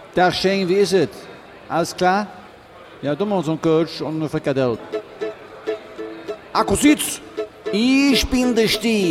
Tag Shane, wie ist es? Alles klar? Ja, du machst einen Coach und eine Frikadelle. Akkusitz, ich bin der Stier.